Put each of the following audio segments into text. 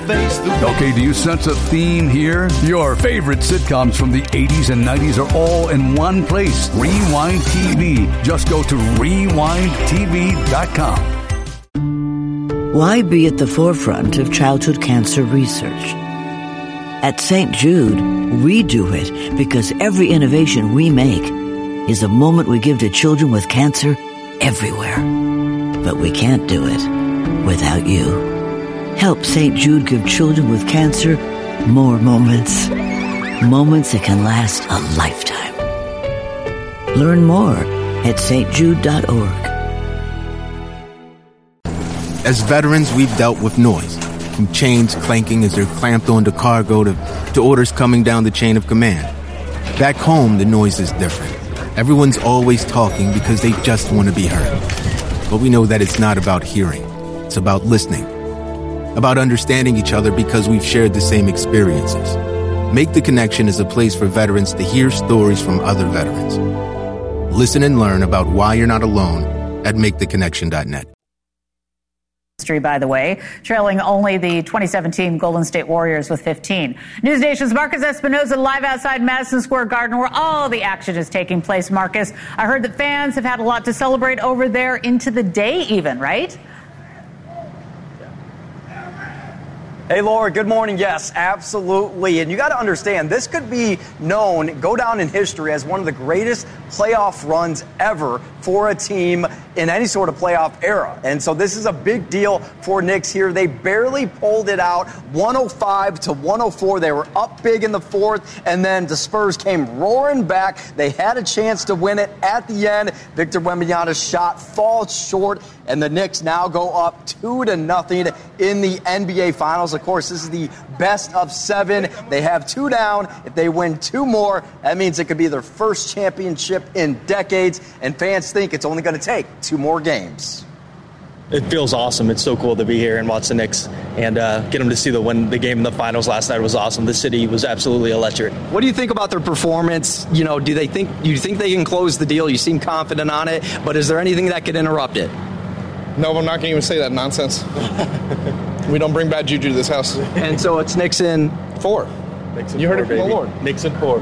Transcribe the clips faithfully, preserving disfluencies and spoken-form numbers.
face the Okay, do you sense a theme here? Your favorite sitcoms from the eighties and nineties are all in one place. Rewind T V. Just go to rewind t v dot com. Why be at the forefront of childhood cancer research? At Saint Jude, we do it because every innovation we make is a moment we give to children with cancer everywhere. But we can't do it without you. Help Saint Jude give children with cancer more moments. Moments that can last a lifetime. Learn more at s t jude dot org. As veterans, we've dealt with noise, from chains clanking as they're clamped onto cargo to, to orders coming down the chain of command. Back home, the noise is different. Everyone's always talking because they just want to be heard. But we know that it's not about hearing. It's about listening. About understanding each other because we've shared the same experiences. Make the Connection is a place for veterans to hear stories from other veterans. Listen and learn about why you're not alone at make the connection dot net. By the way, trailing only the twenty seventeen Golden State Warriors with fifteen. News Nation's Marcus Espinoza live outside Madison Square Garden where all the action is taking place. Marcus, I heard that fans have had a lot to celebrate over there into the day even, right? Hey, Laura, good morning. Yes, absolutely. And you got to understand, this could be known, go down in history as one of the greatest playoff runs ever for a team in any sort of playoff era. And so this is a big deal for Knicks here. They barely pulled it out, one oh five to one oh four. They were up big in the fourth, and then the Spurs came roaring back. They had a chance to win it at the end. Victor Wembanyama's shot falls short, and the Knicks now go up two to nothing in the N B A Finals. Of course, this is the best of seven. They have two down. If they win two more, that means it could be their first championship in decades, and fans think it's only going to take two more games. It feels awesome. It's so cool to be here and watch the Knicks and uh, get them to see the win. The game in the finals last night was awesome. The city was absolutely electric. What do you think about their performance? You know, do they think do you think they can close the deal? You seem confident on it, but is there anything that could interrupt it? No, I'm not going to even say that nonsense. We don't bring bad juju to this house. And so it's Knicks in four. Knicks in you heard four, it from baby. the Lord. Knicks in four.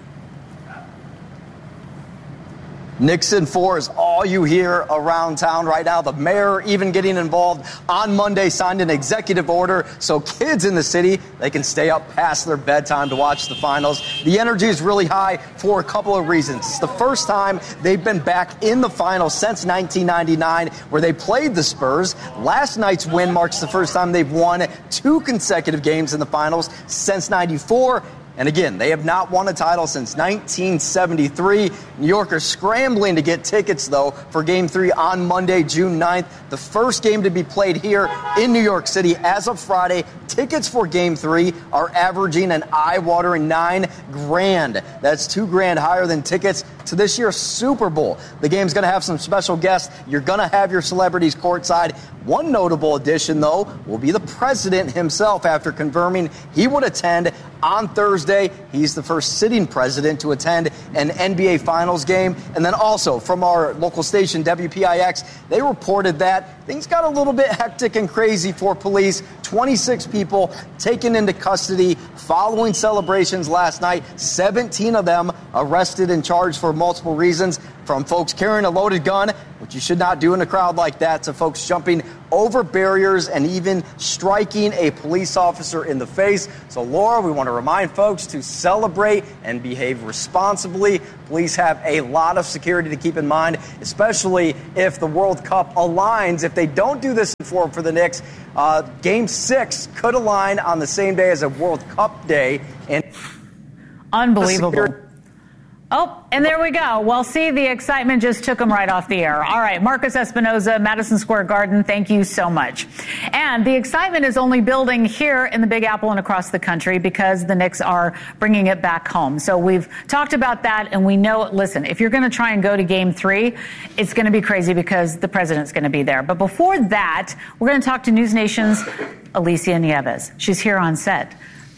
Knicks in four is all you hear around town right now. The mayor even getting involved on Monday, signed an executive order so kids in the city, they can stay up past their bedtime to watch the finals. The energy is really high for a couple of reasons. It's the first time they've been back in the finals since nineteen ninety-nine, where they played the Spurs. Last night's win marks the first time they've won two consecutive games in the finals since ninety-four. And again, they have not won a title since nineteen seventy-three. New Yorkers scrambling to get tickets, though, for Game three on Monday, June ninth. The first game to be played here in New York City as of Friday. Tickets for Game three are averaging an eye-watering nine grand. That's two grand higher than tickets to this year's Super Bowl. The game's going to have some special guests. You're going to have your celebrities courtside. One notable addition, though, will be the president himself after confirming he would attend on Thursday. He's the first sitting president to attend an N B A Finals game. And then also from our local station, W P I X, they reported that things got a little bit hectic and crazy for police. twenty-six people taken into custody following celebrations last night. seventeen of them arrested and charged for multiple reasons, from folks carrying a loaded gun, which you should not do in a crowd like that, to folks jumping over barriers and even striking a police officer in the face. So, Laura, we want to remind folks to celebrate and behave responsibly. Police have a lot of security to keep in mind, especially if the World Cup aligns. If they don't do this in form for the Knicks, uh, Game six could align on the same day as a World Cup day. And unbelievable. Oh, and there we go. Well, see, the excitement just took them right off the air. All right, Marcus Espinoza, Madison Square Garden, thank you so much. And the excitement is only building here in the Big Apple and across the country because the Knicks are bringing it back home. So we've talked about that, and we know, listen, if you're going to try and go to Game three, it's going to be crazy because the president's going to be there. But before that, we're going to talk to News Nation's Alicia Nieves. She's here on set.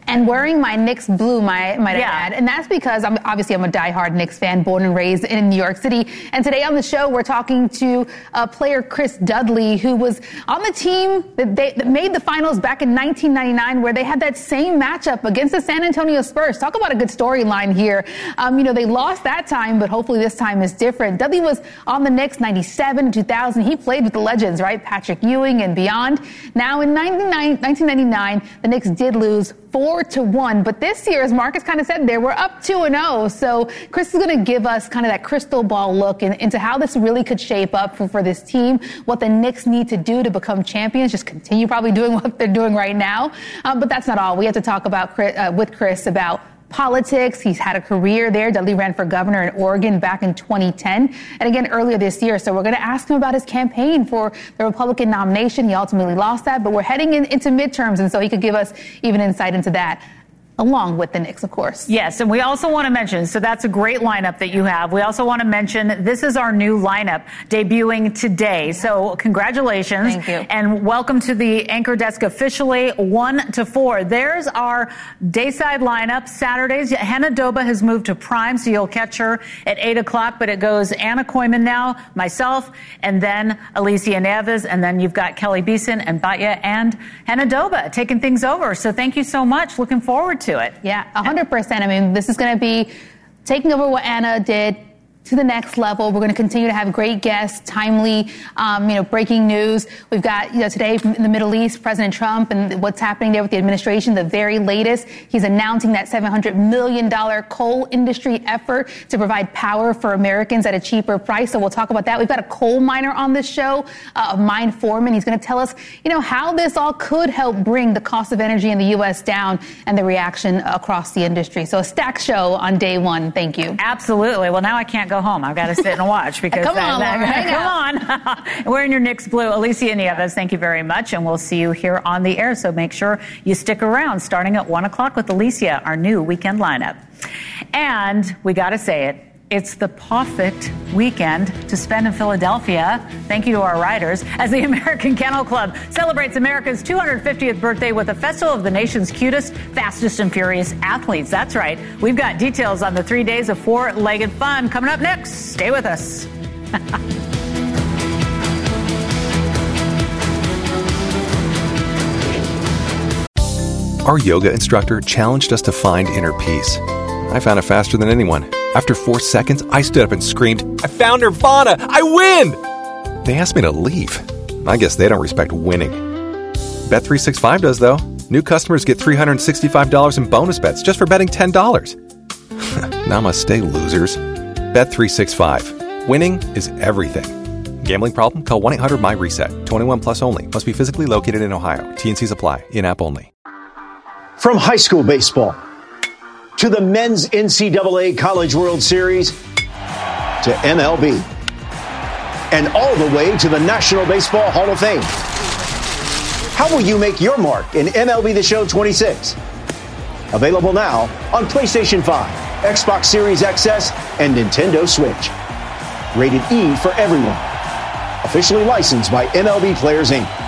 and wearing my Knicks blue, my, might Yeah. I add. And that's because I'm obviously I'm a diehard Knicks fan, born and raised in New York City. And today on the show, we're talking to uh, player Chris Dudley, who was on the team that, they, that made the finals back in nineteen ninety-nine, where they had that same matchup against the San Antonio Spurs. Talk about a good storyline here. Um, you know, they lost that time, but hopefully this time is different. Dudley was on the Knicks ninety-seven, two thousand. He played with the legends, right? Patrick Ewing and beyond. Now in nineteen ninety-nine, the Knicks did lose four to one. But this year, as Marcus kind of said, they were up two and oh. So Chris is going to give us kind of that crystal ball look in, into how this really could shape up for, for this team, what the Knicks need to do to become champions, just continue probably doing what they're doing right now. Um, but that's not all. We have to talk about Chris, uh, with Chris about politics. He's had a career there. Dudley ran for governor in Oregon back in twenty ten and again earlier this year. So we're going to ask him about his campaign for the Republican nomination. He ultimately lost that, but we're heading in, into midterms, and so he could give us even insight into that, along with the Knicks, of course. Yes, and we also want to mention, so that's a great lineup that you have. We also want to mention this is our new lineup debuting today. So congratulations. Thank you. And welcome to the Anchor Desk officially, one to four. There's our dayside lineup. Saturdays, Hannah Doba has moved to Prime, so you'll catch her at eight o'clock, but it goes Anna Koyman now, myself, and then Alicia Neves, and then you've got Kelly Beeson and Batya and Hannah Doba taking things over. So thank you so much. Looking forward to it. Yeah, one hundred percent. I mean, this is going to be taking over what Anna did to the next level. We're going to continue to have great guests, timely, um, you know, breaking news. We've got, you know, today in the Middle East, President Trump and what's happening there with the administration, the very latest. He's announcing that seven hundred million dollars coal industry effort to provide power for Americans at a cheaper price. So we'll talk about that. We've got a coal miner on this show, uh, Mine Foreman. He's going to tell us, you know, how this all could help bring the cost of energy in the U S down and the reaction across the industry. So a stacked show on day one. Thank you. Absolutely. Well, now I can't go home. I've got to sit and watch because come on, that, Laura, that, come on. Wearing your Knicks blue. Alicia Nieves, thank you very much, and we'll see you here on the air. So make sure you stick around, starting at one o'clock with Alicia, our new weekend lineup. And we got to say it. It's the perfect weekend to spend in Philadelphia. Thank you to our riders. As the American Kennel Club celebrates America's two hundred fiftieth birthday with a festival of the nation's cutest, fastest, and furious athletes. That's right. We've got details on the three days of four-legged fun coming up next. Stay with us. Our yoga instructor challenged us to find inner peace. I found it faster than anyone. After four seconds, I stood up and screamed, "I found Nirvana! I win!" They asked me to leave. I guess they don't respect winning. Bet three sixty-five does, though. New customers get three hundred sixty-five dollars in bonus bets just for betting ten dollars. Namaste, losers. Bet three sixty-five. Winning is everything. Gambling problem? Call one eight hundred my reset. twenty-one plus only. Must be physically located in Ohio. T and Cs apply. In-app only. From high school baseball to the men's N C double A College World Series to M L B and all the way to the National Baseball Hall of Fame. How will you make your mark in M L B The Show twenty-six? Available now on PlayStation five, Xbox Series X S, and Nintendo Switch. Rated E for everyone. Officially licensed by M L B Players, Incorporated.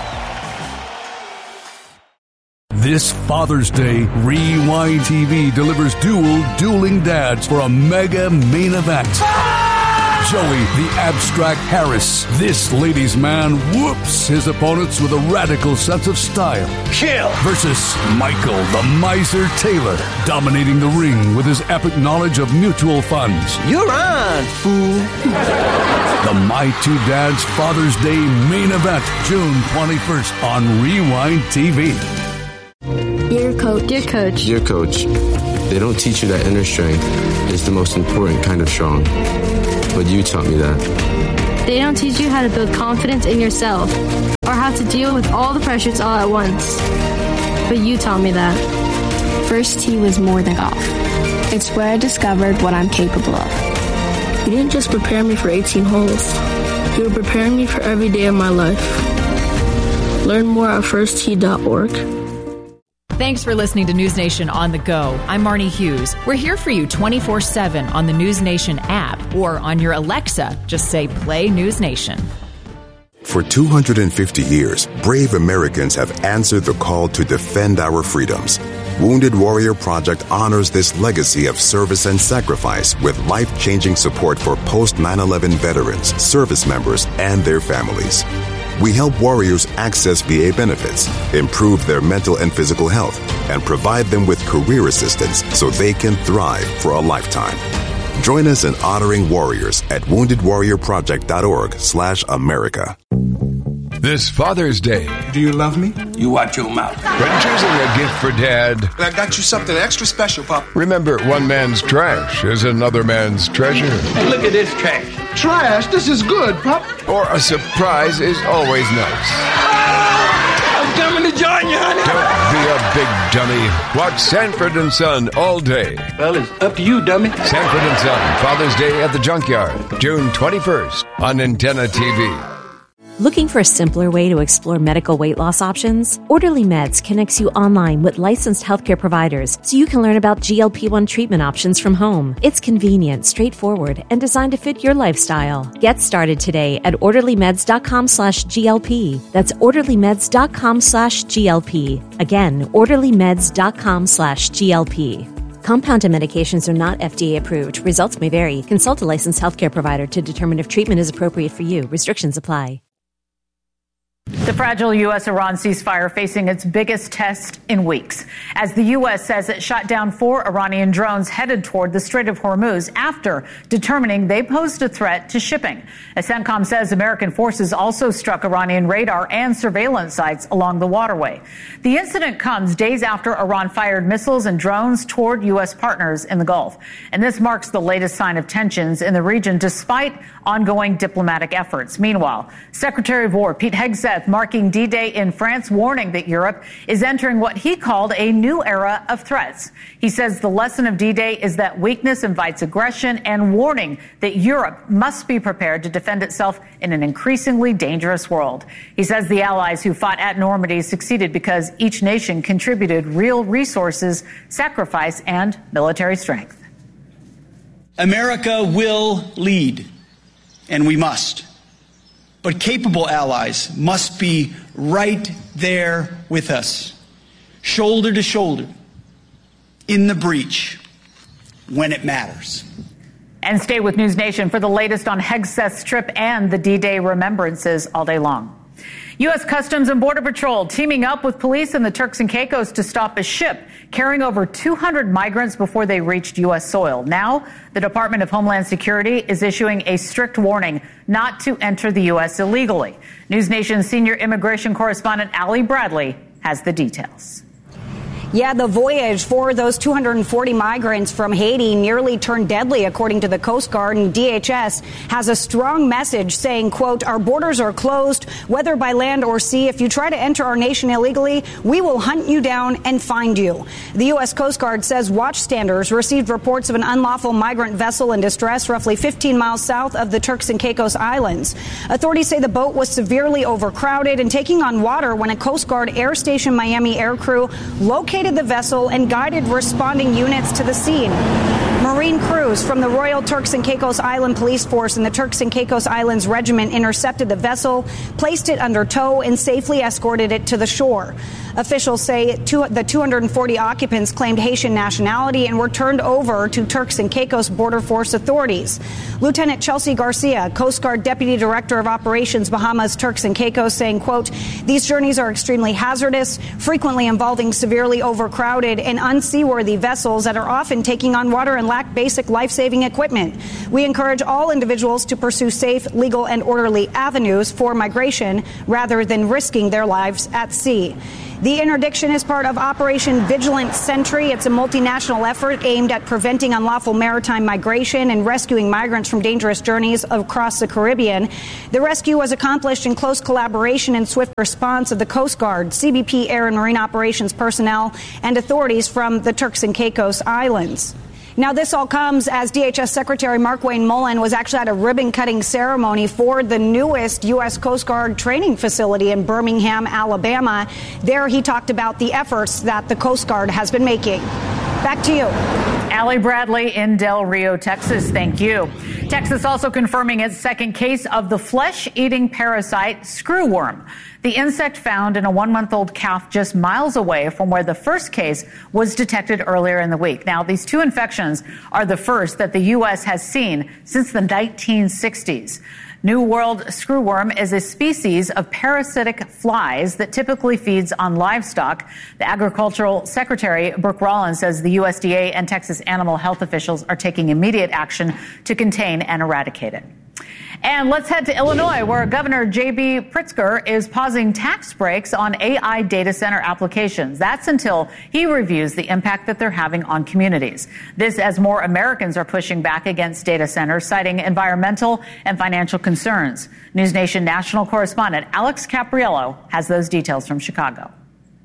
This Father's Day, Rewind T V delivers dual dueling dads for a mega main event. Joey, the abstract Harris, this ladies' man, whoops his opponents with a radical sense of style. Kill! Versus Michael, the miser Taylor, dominating the ring with his epic knowledge of mutual funds. You're on, fool. The My Two Dads Father's Day main event, June twenty-first on Rewind T V. Dear coach. Dear coach. Dear coach, they don't teach you that inner strength is the most important kind of strong. But you taught me that. They don't teach you how to build confidence in yourself or how to deal with all the pressures all at once. But you taught me that. First tee was more than golf. It's where I discovered what I'm capable of. You didn't just prepare me for eighteen holes. You were preparing me for every day of my life. Learn more at first tee dot org. Thanks for listening to News Nation on the go. I'm Marnie Hughes. We're here for you twenty-four seven on the News Nation app or on your Alexa. Just say play News Nation. For two hundred fifty years, brave Americans have answered the call to defend our freedoms. Wounded Warrior Project honors this legacy of service and sacrifice with life-changing support for post nine eleven veterans, service members, and their families. We help warriors access V A benefits, improve their mental and physical health, and provide them with career assistance so they can thrive for a lifetime. Join us in honoring warriors at wounded warrior project dot org slash America. This Father's Day. Do you love me? You watch your mouth. When choosing a gift for Dad, I got you something extra special, Pop. remember one man's trash is another man's treasure. Hey, look at this trash. Trash? This is good, Pop. Or a surprise is always nice. I'm coming to join you, honey. Don't be a big dummy. Watch Sanford and Son all day. Well, it's up to you, dummy. Sanford and Son, Father's Day at the Junkyard, June twenty-first on Antenna T V. Looking for a simpler way to explore medical weight loss options? Orderly Meds connects you online with licensed healthcare providers so you can learn about G L P one treatment options from home. It's convenient, straightforward, and designed to fit your lifestyle. Get started today at orderlymeds.com slash GLP. That's orderlymeds.com slash GLP. Again, orderlymeds.com slash GLP. Compounded medications are not F D A approved. Results may vary. Consult a licensed healthcare provider to determine if treatment is appropriate for you. Restrictions apply. The fragile U S Iran ceasefire facing its biggest test in weeks, as the U S says it shot down four Iranian drones headed toward the Strait of Hormuz after determining they posed a threat to shipping. As CENTCOM says, American forces also struck Iranian radar and surveillance sites along the waterway. The incident comes days after Iran fired missiles and drones toward U S partners in the Gulf. And this marks the latest sign of tensions in the region despite ongoing diplomatic efforts. Meanwhile, Secretary of War Pete Hegseth marking D-Day in France, warning that Europe is entering what he called a new era of threats. He says the lesson of D-Day is that weakness invites aggression, and warning that Europe must be prepared to defend itself in an increasingly dangerous world. He says the allies who fought at Normandy succeeded because each nation contributed real resources, sacrifice, and military strength. America will lead, and we must. But capable allies must be right there with us, shoulder to shoulder, in the breach, when it matters. And stay with News Nation for the latest on Hegseth's trip and the D-Day remembrances all day long. U S Customs and Border Patrol teaming up with police in the Turks and Caicos to stop a ship carrying over two hundred migrants before they reached U S soil. Now, the Department of Homeland Security is issuing a strict warning not to enter the U S illegally. News Nation's senior immigration correspondent Allie Bradley has the details. Yeah, the voyage for those two hundred forty migrants from Haiti nearly turned deadly, according to the Coast Guard, and D H S has a strong message saying, quote, our borders are closed, whether by land or sea. If you try to enter our nation illegally, we will hunt you down and find you. The U S Coast Guard says watchstanders received reports of an unlawful migrant vessel in distress roughly fifteen miles south of the Turks and Caicos Islands. Authorities say the boat was severely overcrowded and taking on water when a Coast Guard Air Station Miami air crew located the vessel and guided responding units to the scene. Marine crews from the Royal Turks and Caicos Island Police Force and the Turks and Caicos Islands Regiment intercepted the vessel, placed it under tow, and safely escorted it to the shore. Officials say two, the two hundred forty occupants claimed Haitian nationality and were turned over to Turks and Caicos Border Force authorities. Lieutenant Chelsea Garcia, Coast Guard Deputy Director of Operations, Bahamas, Turks and Caicos, saying, quote, these journeys are extremely hazardous, frequently involving severely overcrowded and unseaworthy vessels that are often taking on water and lack basic life-saving equipment. We encourage all individuals to pursue safe, legal, and orderly avenues for migration rather than risking their lives at sea. The interdiction is part of Operation Vigilant Sentry. It's a multinational effort aimed at preventing unlawful maritime migration and rescuing migrants from dangerous journeys across the Caribbean. The rescue was accomplished in close collaboration and swift response of the Coast Guard, C B P Air and Marine Operations personnel, and authorities from the Turks and Caicos Islands. Now, this all comes as D H S Secretary Markwayne Mullin was actually at a ribbon-cutting ceremony for the newest U S Coast Guard training facility in Birmingham, Alabama. There he talked about the efforts that the Coast Guard has been making. Back to you. Allie Bradley in Del Rio, Texas. Thank you. Texas also confirming its second case of the flesh-eating parasite screwworm. The insect found in a one-month-old calf just miles away from where the first case was detected earlier in the week. Now, these two infections are the first that the U S has seen since the nineteen sixties. New World screwworm is a species of parasitic flies that typically feeds on livestock. The Agricultural Secretary, Brooke Rollins, says the U S D A and Texas animal health officials are taking immediate action to contain and eradicate it. And let's head to Illinois, where Governor J B Pritzker is pausing tax breaks on A I data center applications. That's until he reviews the impact that they're having on communities. This as more Americans are pushing back against data centers, citing environmental and financial concerns. News Nation national correspondent Alex Capriello has those details from Chicago.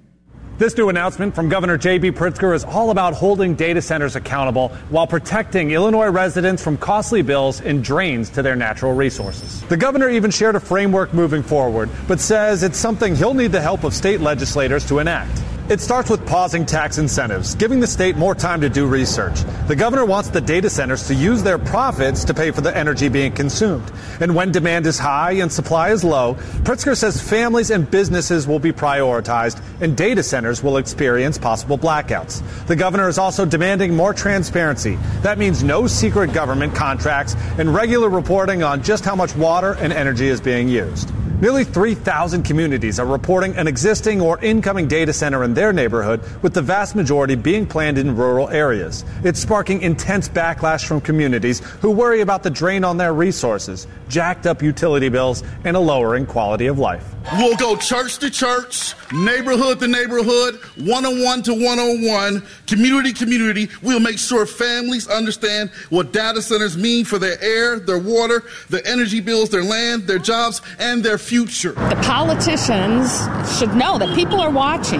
This new announcement from Governor J B Pritzker is all about holding data centers accountable while protecting Illinois residents from costly bills and drains to their natural resources. The governor even shared a framework moving forward, but says it's something he'll need the help of state legislators to enact. It starts with pausing tax incentives, giving the state more time to do research. The governor wants the data centers to use their profits to pay for the energy being consumed. And when demand is high and supply is low, Pritzker says families and businesses will be prioritized and data centers will experience possible blackouts. The governor is also demanding more transparency. That means no secret government contracts and regular reporting on just how much water and energy is being used. Nearly three thousand communities are reporting an existing or incoming data center in their neighborhood, with the vast majority being planned in rural areas. It's sparking intense backlash from communities who worry about the drain on their resources, jacked up utility bills, and a lowering quality of life. We'll go church to church, neighborhood to neighborhood, one-on-one to one-on-one, community to community. We'll make sure families understand what data centers mean for their air, their water, their energy bills, their land, their jobs, and their future. The politicians should know that people are watching,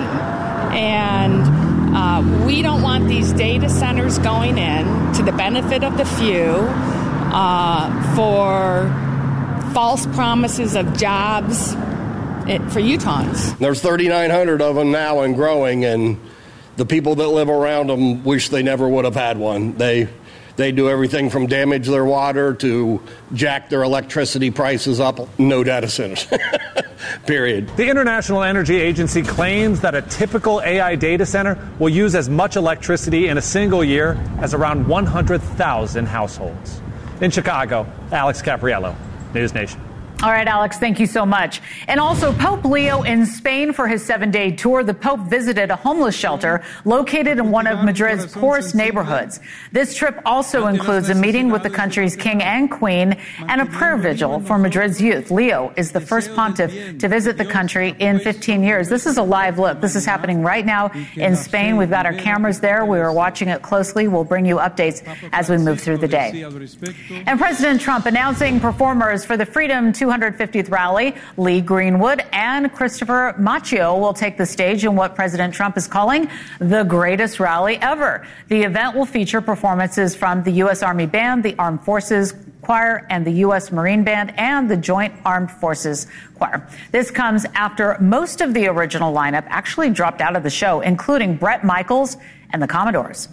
and uh, we don't want these data centers going in to the benefit of the few uh, for false promises of jobs for Utahns. There's thirty-nine hundred of them now and growing, and the people that live around them wish they never would have had one. They They do everything from damage their water to jack their electricity prices up. No data centers. Period. The International Energy Agency claims that a typical A I data center will use as much electricity in a single year as around one hundred thousand households. In Chicago, Alex Capriello, News Nation. All right, Alex, thank you so much. And also, Pope Leo in Spain for his seven-day tour. The Pope visited a homeless shelter located in one of Madrid's poorest neighborhoods. This trip also includes a meeting with the country's king and queen and a prayer vigil for Madrid's youth. Leo is the first pontiff to visit the country in fifteen years. This is a live look. This is happening right now in Spain. We've got our cameras there. We are watching it closely. We'll bring you updates as we move through the day. And President Trump announcing performers for the Freedom two hundred fiftieth rally. Lee Greenwood and Christopher Macchio will take the stage in what President Trump is calling the greatest rally ever. The event will feature performances from the U S Army Band, the Armed Forces Choir, and the U S Marine Band, and the Joint Armed Forces Choir. This comes after most of the original lineup actually dropped out of the show, including Bret Michaels and the Commodores.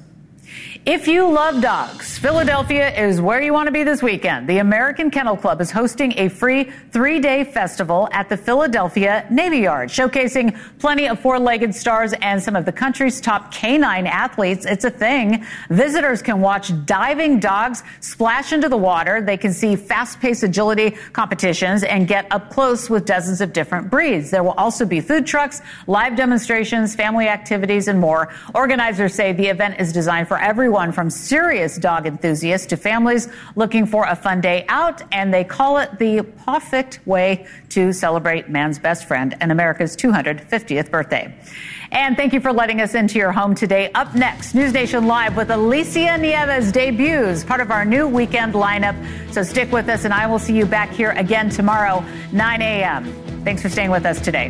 If you love dogs, Philadelphia is where you want to be this weekend. The American Kennel Club is hosting a free three-day festival at the Philadelphia Navy Yard, showcasing plenty of four-legged stars and some of the country's top canine athletes. It's a thing. Visitors can watch diving dogs splash into the water. They can see fast-paced agility competitions and get up close with dozens of different breeds. There will also be food trucks, live demonstrations, family activities, and more. Organizers say the event is designed for everyone, from serious dog enthusiasts to families looking for a fun day out, and they call it the perfect way to celebrate man's best friend and America's two hundred fiftieth birthday. And thank you for letting us into your home today. Up next, News Nation Live with Alicia Nieves debuts, part of our new weekend lineup. So stick with us, and I will see you back here again tomorrow, nine a.m. Thanks for staying with us today.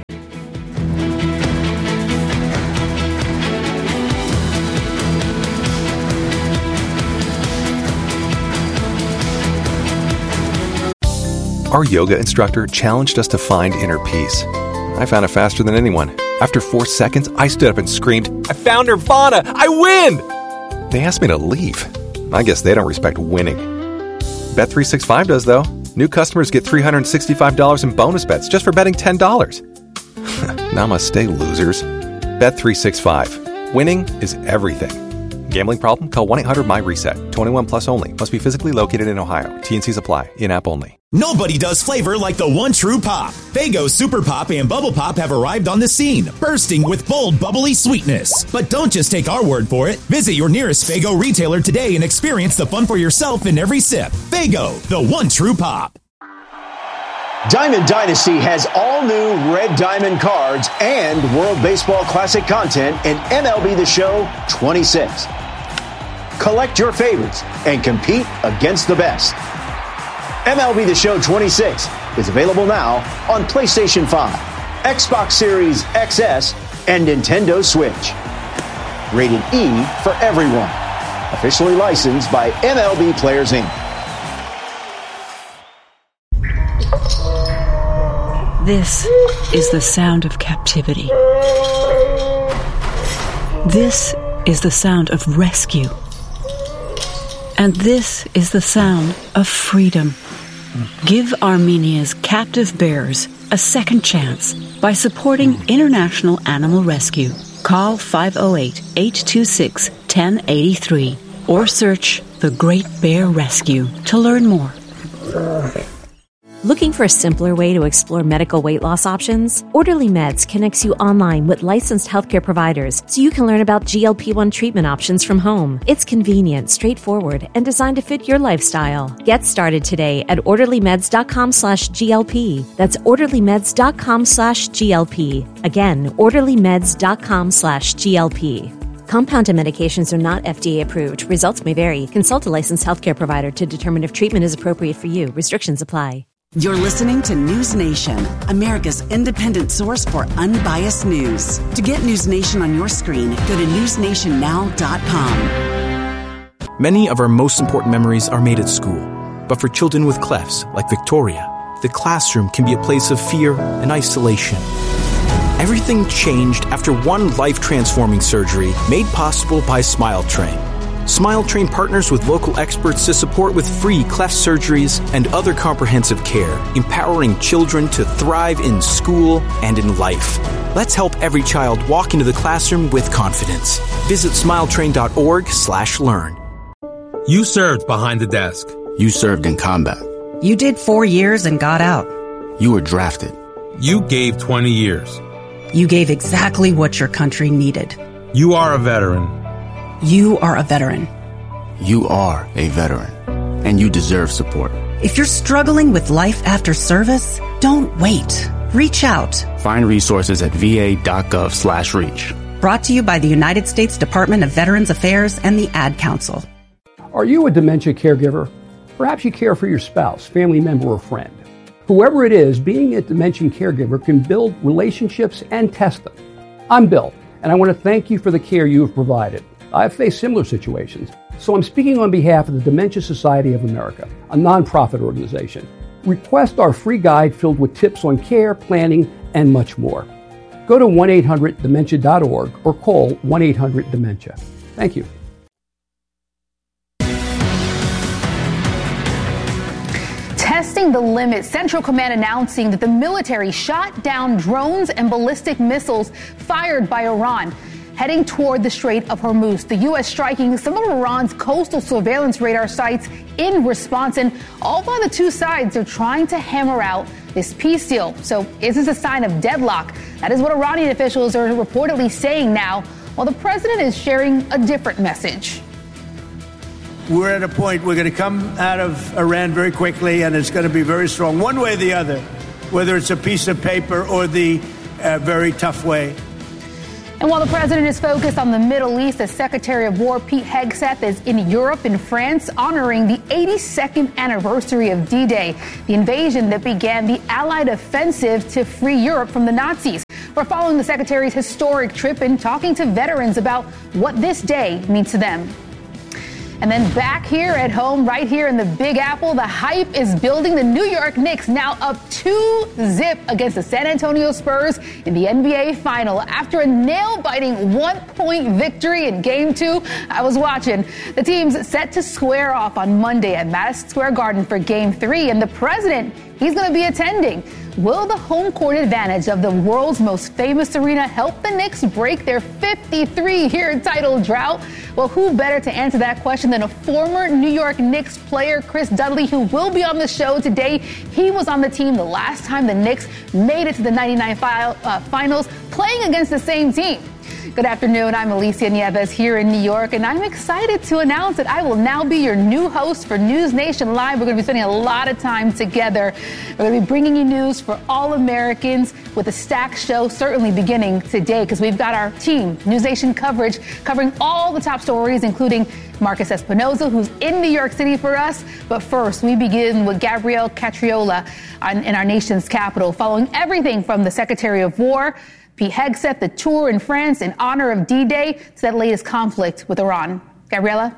Our yoga instructor challenged us to find inner peace. I found it faster than anyone. After four seconds, I stood up and screamed, "I found Nirvana! I win!" They asked me to leave. I guess they don't respect winning. Bet three sixty-five does, though. New customers get three hundred sixty-five dollars in bonus bets just for betting ten dollars. Namaste, losers. Bet three sixty-five. Winning is everything. Gambling problem? Call one eight hundred my reset. twenty-one plus only. Must be physically located in Ohio. T and C's apply. In-app only. Nobody does flavor like the one true pop. Faygo Super Pop and Bubble Pop have arrived on the scene, bursting with bold, bubbly sweetness. But don't just take our word for it. Visit your nearest Faygo retailer today and experience the fun for yourself in every sip. Faygo, the one true pop. Diamond Dynasty has all new Red Diamond cards and World Baseball Classic content in M L B The Show twenty-six. Collect your favorites and compete against the best. M L B The Show twenty-six is available now on PlayStation five, Xbox Series X S, and Nintendo Switch. Rated E for everyone. Officially licensed by M L B Players, Incorporated. This is the sound of captivity. This is the sound of rescue. And this is the sound of freedom. Give Armenia's captive bears a second chance by supporting International Animal Rescue. Call five oh eight, eight two six, one oh eight three or search The Great Bear Rescue to learn more. Looking for a simpler way to explore medical weight loss options? Orderly Meds connects you online with licensed healthcare providers so you can learn about G L P one treatment options from home. It's convenient, straightforward, and designed to fit your lifestyle. Get started today at orderlymeds.com slash GLP. That's orderlymeds.com slash GLP. Again, orderlymeds.com slash GLP. Compounded medications are not F D A approved. Results may vary. Consult a licensed healthcare provider to determine if treatment is appropriate for you. Restrictions apply. You're listening to News Nation, America's independent source for unbiased news. To get News Nation on your screen, go to news nation now dot com. Many of our most important memories are made at school. But for children with clefts, like Victoria, the classroom can be a place of fear and isolation. Everything changed after one life-transforming surgery made possible by SmileTrain. SmileTrain partners with local experts to support with free cleft surgeries and other comprehensive care, empowering children to thrive in school and in life. Let's help every child walk into the classroom with confidence. Visit smiletrain.org slash learn. You served behind the desk. You served in combat. You did four years and got out. You were drafted. You gave twenty years. You gave exactly what your country needed. You are a veteran. You are a veteran. You are a veteran, and you deserve support. If you're struggling with life after service, don't wait. Reach out. Find resources at va.gov slash reach. Brought to you by the United States Department of Veterans Affairs and the Ad Council. Are you a dementia caregiver? Perhaps you care for your spouse, family member, or friend. Whoever it is, being a dementia caregiver can build relationships and test them. I'm Bill, and I want to thank you for the care you have provided. I've faced similar situations, so I'm speaking on behalf of the Dementia Society of America, a nonprofit organization. Request our free guide filled with tips on care, planning, and much more. Go to one eight hundred dementia dot org or call one eight hundred dementia. Thank you. Testing the limit, Central Command announcing that the military shot down drones and ballistic missiles fired by Iran, heading toward the Strait of Hormuz. The U S striking some of Iran's coastal surveillance radar sites in response, and all while the two sides are trying to hammer out this peace deal. So is this a sign of deadlock? That is what Iranian officials are reportedly saying now, while the president is sharing a different message. We're at a point we're going to come out of Iran very quickly, and it's going to be very strong, one way or the other, whether it's a piece of paper or the uh, very tough way. And while the president is focused on the Middle East, the Secretary of War, Pete Hegseth, is in Europe and France honoring the eighty-second anniversary of D-Day, the invasion that began the Allied offensive to free Europe from the Nazis. We're following the Secretary's historic trip and talking to veterans about what this day means to them. And then back here at home, right here in the Big Apple, the hype is building. The New York Knicks now up two zip against the San Antonio Spurs in the N B A Final after a nail-biting one-point victory in Game two. I was watching. The team's set to square off on Monday at Madison Square Garden for Game three, and the president, he's going to be attending. Will the home court advantage of the world's most famous arena help the Knicks break their fifty-three-year title drought? Well, who better to answer that question than a former New York Knicks player, Chris Dudley, who will be on the show today. He was on the team the last time the Knicks made it to the ninety-nine fi- uh, finals, playing against the same team. Good afternoon. I'm Alicia Nieves here in New York, and I'm excited to announce that I will now be your new host for News Nation Live. We're going to be spending a lot of time together. We're going to be bringing you news for all Americans with a stacked show, certainly beginning today, because we've got our team, News Nation coverage, covering all the top stories, including Marcus Espinoza, who's in New York City for us. But first, we begin with Gabrielle Catriola in our nation's capital, following everything from the Secretary of War, Pete Hegseth, the tour in France in honor of D-Day, to that latest conflict with Iran. Gabriella?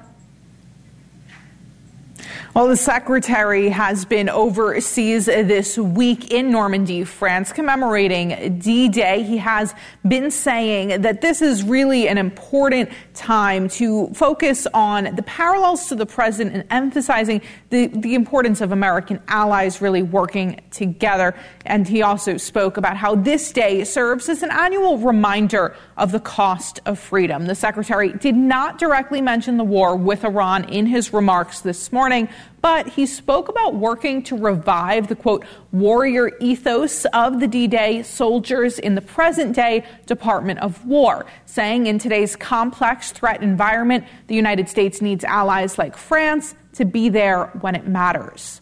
Well, the secretary has been overseas this week in Normandy, France, commemorating D-Day. He has been saying that this is really an important time to focus on the parallels to the present and emphasizing the, the importance of American allies really working together. And he also spoke about how this day serves as an annual reminder of the cost of freedom. The secretary did not directly mention the war with Iran in his remarks this morning, but he spoke about working to revive the, quote, warrior ethos of the D-Day soldiers in the present-day Department of War, saying in today's complex threat environment, the United States needs allies like France to be there when it matters.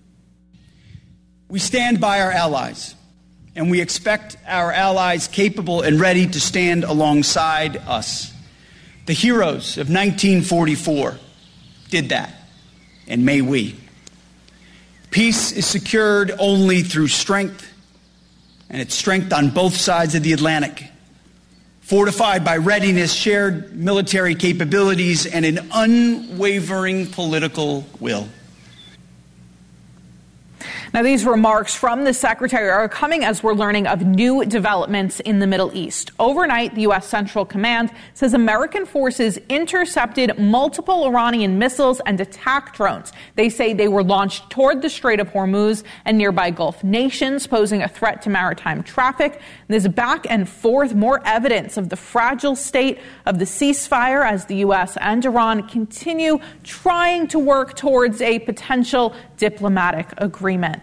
We stand by our allies, and we expect our allies capable and ready to stand alongside us. The heroes of nineteen forty-four did that. And may we. Peace is secured only through strength, and it's strength on both sides of the Atlantic, fortified by readiness, shared military capabilities, and an unwavering political will. Now, these remarks from the secretary are coming as we're learning of new developments in the Middle East. Overnight, the U S. Central Command says American forces intercepted multiple Iranian missiles and attack drones. They say they were launched toward the Strait of Hormuz and nearby Gulf nations, posing a threat to maritime traffic. There's back and forth, more evidence of the fragile state of the ceasefire as the U S and Iran continue trying to work towards a potential diplomatic agreement.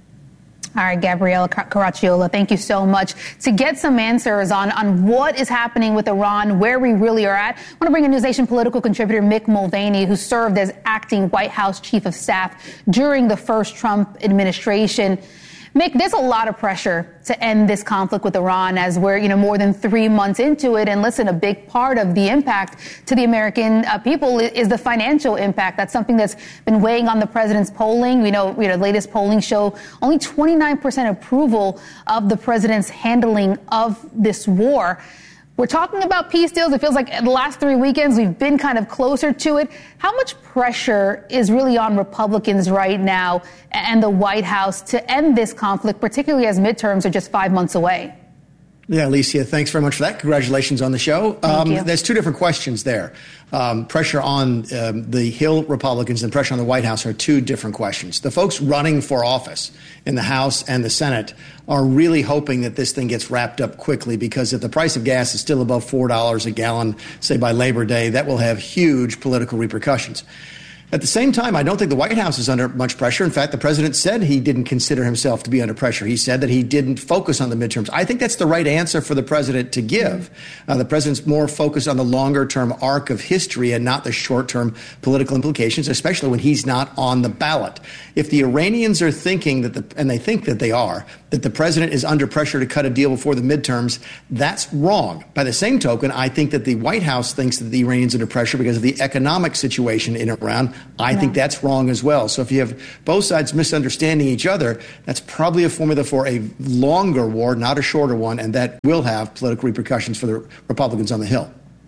All right, Gabriella Caracciolo, thank you so much. To get some answers on, on what is happening with Iran, where we really are at, I want to bring in News Nation political contributor Mick Mulvaney, who served as acting White House chief of staff during the first Trump administration. Mick, there's a lot of pressure to end this conflict with Iran as we're, you know, more than three months into it. And listen, a big part of the impact to the American uh, people is the financial impact. That's something that's been weighing on the president's polling. We know, you know, latest polling show only twenty-nine percent approval of the president's handling of this war. We're talking about peace deals. It feels like the last three weekends we've been kind of closer to it. How much pressure is really on Republicans right now and the White House to end this conflict, particularly as midterms are just five months away? Yeah, Alicia, thanks very much for that. Congratulations on the show. Thank um, you. There's two different questions there. Um, pressure on um, the Hill Republicans and pressure on the White House are two different questions. The folks running for office in the House and the Senate are really hoping that this thing gets wrapped up quickly, because if the price of gas is still above four dollars a gallon, say by Labor Day, that will have huge political repercussions. At the same time, I don't think the White House is under much pressure. In fact, the president said he didn't consider himself to be under pressure. He said that he didn't focus on the midterms. I think that's the right answer for the president to give. Uh, the president's more focused on the longer-term arc of history and not the short-term political implications, especially when he's not on the ballot. If the Iranians are thinking that, the, and they think that they are, that the president is under pressure to cut a deal before the midterms, that's wrong. By the same token, I think that the White House thinks that the Iranians are under pressure because of the economic situation in Iran. I yeah. think that's wrong as well. So if you have both sides misunderstanding each other, that's probably a formula for a longer war, not a shorter one, and that will have political repercussions for the Republicans on the Hill.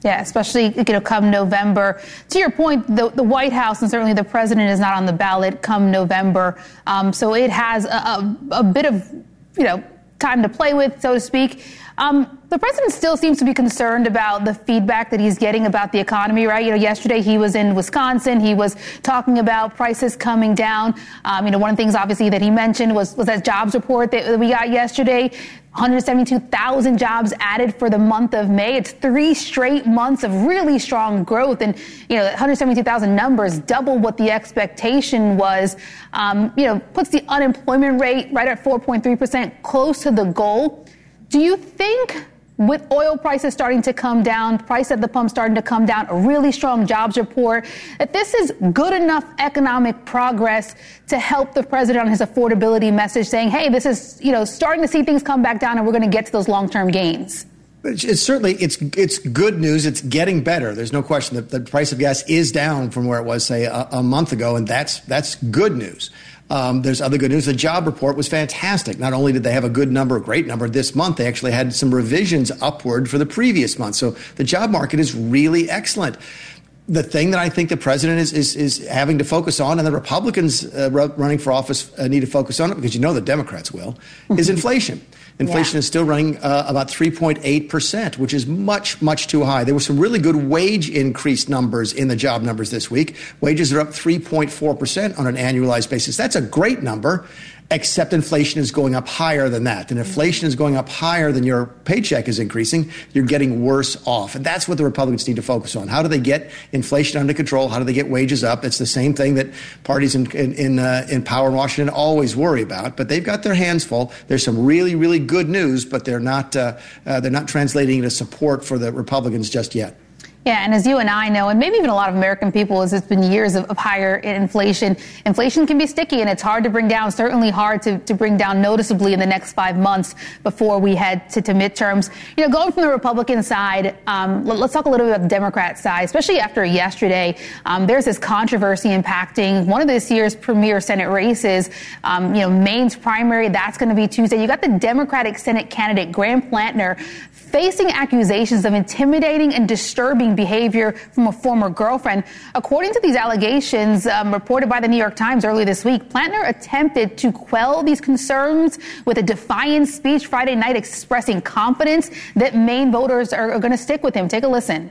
Yeah, especially you know, come November. To your point, the, the White House and certainly the president is not on the ballot come November. Um, so it has a, a, a bit of, you know, time to play with, so to speak. Um, the president still seems to be concerned about the feedback that he's getting about the economy, right? You know, yesterday he was in Wisconsin. He was talking about prices coming down. Um, you know, one of the things obviously that he mentioned was, was that jobs report that we got yesterday. one hundred seventy-two thousand jobs added for the month of May. It's three straight months of really strong growth. And, you know, one hundred seventy-two thousand numbers, double what the expectation was, um, you know, puts the unemployment rate right at four point three percent, close to the goal. Do you think with oil prices starting to come down, price at the pump starting to come down, a really strong jobs report, that this is good enough economic progress to help the president on his affordability message saying, hey, this is, you know, starting to see things come back down and we're going to get to those long-term gains? It's certainly, it's it's good news. It's getting better. There's no question that the price of gas is down from where it was, say, a, a month ago, and that's that's good news. Um, there's other good news. The job report was fantastic. Not only did they have a good number, a great number this month, they actually had some revisions upward for the previous month. So the job market is really excellent. The thing that I think the president is is, is having to focus on, and the Republicans uh, running for office uh, need to focus on it, because you know the Democrats will, is inflation. Inflation yeah. is still running uh, about three point eight percent, which is much, much too high. There were some really good wage increase numbers in the job numbers this week. Wages are up three point four percent on an annualized basis. That's a great number, except inflation is going up higher than that. And inflation is going up higher than your paycheck is increasing, you're getting worse off. And that's what the Republicans need to focus on. How do they get inflation under control? How do they get wages up? It's the same thing that parties in in in, uh, in power in Washington always worry about. But they've got their hands full. There's some really, really good news, but they're not uh, uh, they're not translating into support for the Republicans just yet. Yeah, and as you and I know, and maybe even a lot of American people, as it's been years of, of higher inflation, inflation can be sticky and it's hard to bring down, certainly hard to, to bring down noticeably in the next five months before we head to, to midterms. You know, going from the Republican side, um, let, let's talk a little bit about the Democrat side, especially after yesterday. Um, there's this controversy impacting one of this year's premier Senate races. Um, you know, Maine's primary, that's going to be Tuesday. You got the Democratic Senate candidate, Graham Plantner, facing accusations of intimidating and disturbing behavior from a former girlfriend. According to these allegations um, reported by the New York Times early this week, Plantner attempted to quell these concerns with a defiant speech Friday night expressing confidence that Maine voters are, are going to stick with him. Take a listen.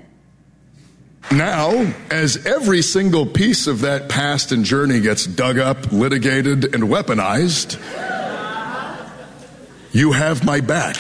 Now, as every single piece of that past and journey gets dug up, litigated, and weaponized, you have my back.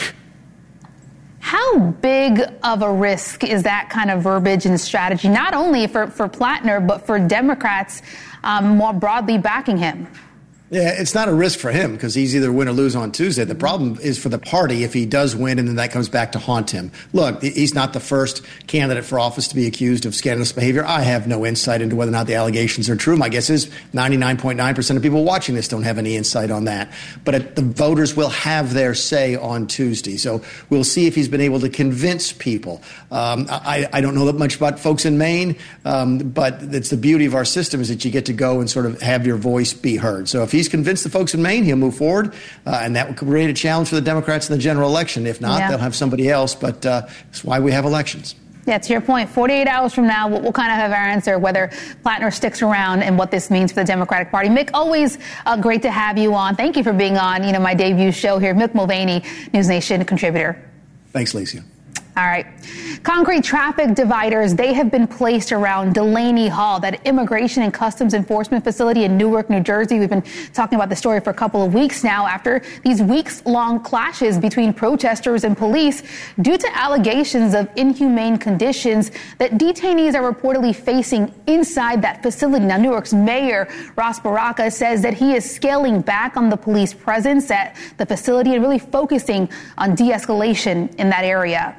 How big of a risk is that kind of verbiage and strategy, not only for, for Plantner, but for Democrats um, more broadly backing him? Yeah, it's not a risk for him because he's either win or lose on Tuesday. The problem is for the party if he does win and then that comes back to haunt him. Look, he's not the first candidate for office to be accused of scandalous behavior. I have no insight into whether or not the allegations are true. My guess is ninety-nine point nine percent of people watching this don't have any insight on that. But it, the voters will have their say on Tuesday. So we'll see if he's been able to convince people. Um, I, I don't know that much about folks in Maine, um, but it's the beauty of our system is that you get to go and sort of have your voice be heard. So if he's convinced the folks in Maine, he'll move forward, uh, and that will create a challenge for the Democrats in the general election. If not, yeah. they'll have somebody else, but uh, that's why we have elections. Yeah, to your point, forty-eight hours from now, we'll, we'll kind of have our answer whether Plantner sticks around and what this means for the Democratic Party. Mick, always uh, great to have you on. Thank you for being on, you know, my debut show here. Mick Mulvaney, News Nation contributor. Thanks, Lisa. All right. Concrete traffic dividers, they have been placed around Delaney Hall, that Immigration and Customs Enforcement facility in Newark, New Jersey. We've been talking about the story for a couple of weeks now after these weeks-long clashes between protesters and police due to allegations of inhumane conditions that detainees are reportedly facing inside that facility. Now, Newark's Mayor Ras Baraka says that he is scaling back on the police presence at the facility and really focusing on de-escalation in that area.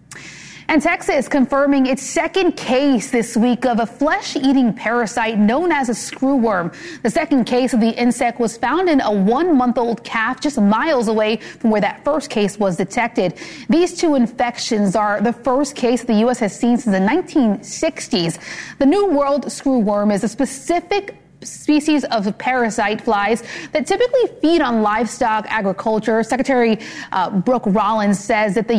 And Texas confirming its second case this week of a flesh-eating parasite known as a screwworm. The second case of the insect was found in a one-month-old calf just miles away from where that first case was detected. These two infections are the first case the U S has seen since the nineteen sixties. The New World screwworm is a specific species of parasite flies that typically feed on livestock agriculture. Secretary uh, Brooke Rollins says that the